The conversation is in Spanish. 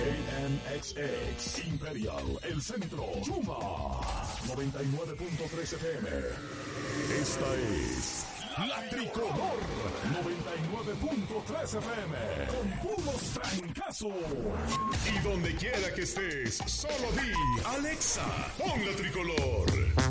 KNXX, Imperial, El Centro, Yuma, 99.3 FM. Esta es La Tricolor, 99.3 FM, con puros trancazos. Y donde quiera que estés, solo di, Alexa, pon La Tricolor.